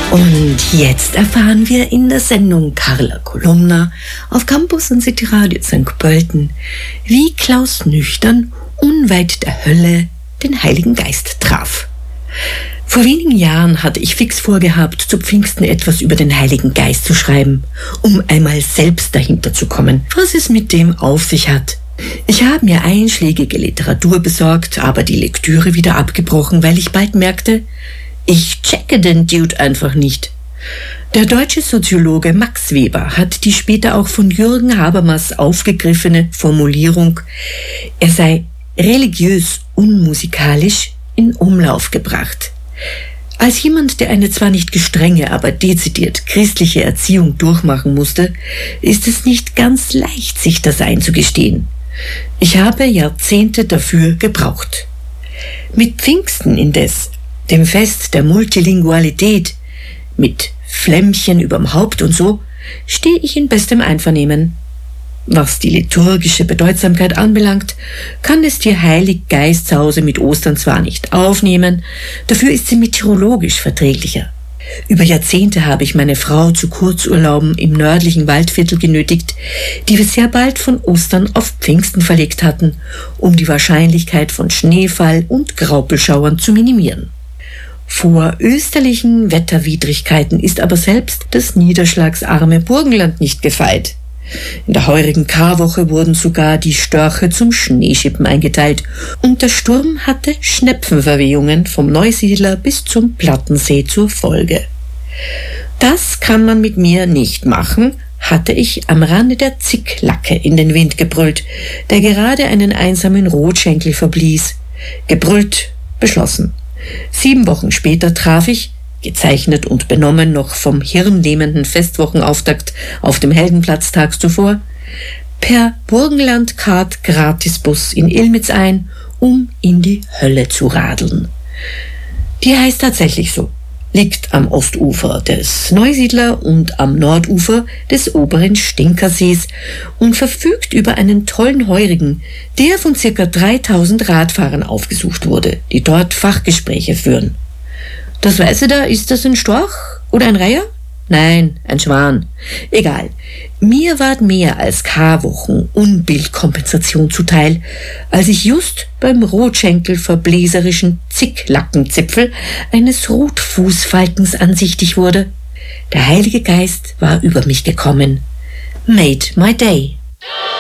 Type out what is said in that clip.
Und jetzt erfahren wir in der Sendung Carla Kolumna auf Campus und City Radio St. Pölten, wie Klaus Nüchtern unweit der Hölle den Heiligen Geist traf. Vor wenigen Jahren hatte ich fix vorgehabt, zu Pfingsten etwas über den Heiligen Geist zu schreiben, um einmal selbst dahinter zu kommen, was es mit dem auf sich hat. Ich habe mir einschlägige Literatur besorgt, aber die Lektüre wieder abgebrochen, weil ich bald merkte, ich checke den Dude einfach nicht. Der deutsche Soziologe Max Weber hat die später auch von Jürgen Habermas aufgegriffene Formulierung, er sei religiös unmusikalisch, in Umlauf gebracht. Als jemand, der eine zwar nicht gestrenge, aber dezidiert christliche Erziehung durchmachen musste, ist es nicht ganz leicht, sich das einzugestehen. Ich habe Jahrzehnte dafür gebraucht. Mit Pfingsten indes, dem Fest der Multilingualität, mit Flämmchen überm Haupt und so, stehe ich in bestem Einvernehmen. Was die liturgische Bedeutsamkeit anbelangt, kann es die Heilige Geistsause mit Ostern zwar nicht aufnehmen, dafür ist sie meteorologisch verträglicher. Über Jahrzehnte habe ich meine Frau zu Kurzurlauben im nördlichen Waldviertel genötigt, die wir sehr bald von Ostern auf Pfingsten verlegt hatten, um die Wahrscheinlichkeit von Schneefall und Graupelschauern zu minimieren. Vor österlichen Wetterwidrigkeiten ist aber selbst das niederschlagsarme Burgenland nicht gefeit. In der heurigen Karwoche wurden sogar die Störche zum Schneeschippen eingeteilt und der Sturm hatte Schnepfenverwehungen vom Neusiedler bis zum Plattensee zur Folge. Das kann man mit mir nicht machen, hatte ich am Rande der Zicklacke in den Wind gebrüllt, der gerade einen einsamen Rotschenkel verblies. Gebrüllt, beschlossen. 7 Wochen später traf ich, gezeichnet und benommen noch vom hirnlähmenden Festwochenauftakt auf dem Heldenplatz tags zuvor, per Burgenland-Card Gratisbus in Illmitz ein, um in die Hölle zu radeln. Die heißt tatsächlich so, liegt am Ostufer des Neusiedler und am Nordufer des oberen Stinkersees und verfügt über einen tollen Heurigen, der von ca. 3000 Radfahrern aufgesucht wurde, die dort Fachgespräche führen. Das Weiße da, ist das ein Storch oder ein Reiher? Nein, ein Schwan. Egal. Mir ward mehr als Karwochen Unbildkompensation zuteil, als ich just beim rotschenkelverbläserischen Zicklackenzipfel eines Rotfußfalkens ansichtig wurde. Der Heilige Geist war über mich gekommen. Made my day.